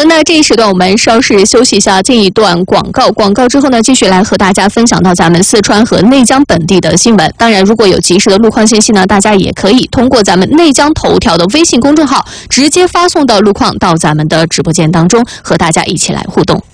的，那这一时段我们稍事休息一下，进一段广告。广告之后呢，继续来和大家分享到咱们四川和内江本地的新闻。当然，如果有及时的路况信息呢，大家也可以通过咱们内江头条的微信公众号直接发送到路况到咱们的直播间当中，和大家一起来互动。